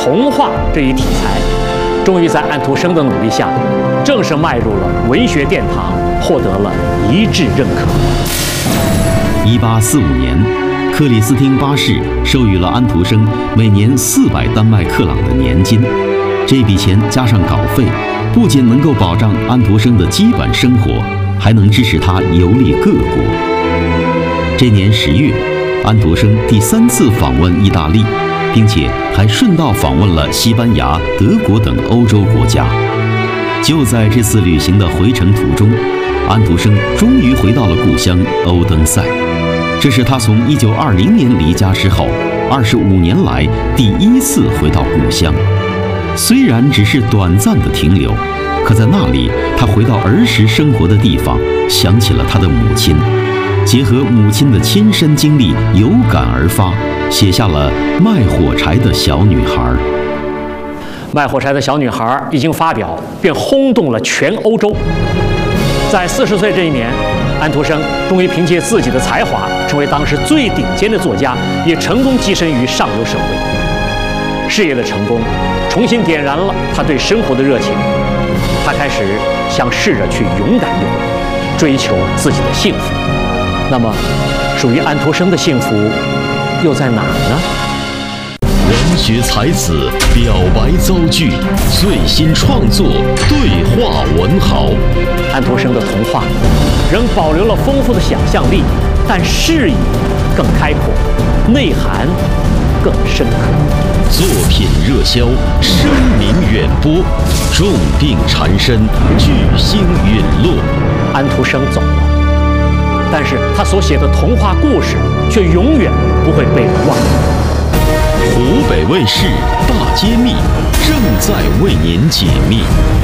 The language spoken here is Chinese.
童话这一题材，终于在安徒生的努力下，正式迈入了文学殿堂，获得了一致认可。 1845年，克里斯汀八世授予了安徒生每年400丹麦克朗的年金。这笔钱加上稿费，不仅能够保障安徒生的基本生活，还能支持他游历各国。这年10月，安徒生第3次访问意大利，并且还顺道访问了西班牙、德国等欧洲国家。就在这次旅行的回程途中，安徒生终于回到了故乡欧登塞。这是他从1920年离家之后25年来第1次回到故乡。虽然只是短暂的停留，可在那里，他回到儿时生活的地方，想起了他的母亲，结合母亲的亲身经历，有感而发，写下了《卖火柴的小女孩》。 卖火柴的小女孩一经发表，便轰动了全欧洲。在40岁这一年，安徒生终于凭借自己的才华，成为当时最顶尖的作家，也成功跻身于上流社会。事业的成功，重新点燃了他对生活的热情。他开始想试着去勇敢一回，追求自己的幸福。那么，属于安徒生的幸福又在哪儿呢？ 文学才子表白遭拒，最新创作对话文豪。 安徒生的童话仍保留了丰富的想象力，但视野更开阔，内涵更深刻。 作品热销，声名远播，重病缠身，巨星陨落。 安徒生走了，但是他所写的童话故事却永远不会被人忘记。 湖北卫视大揭秘正在为您解密。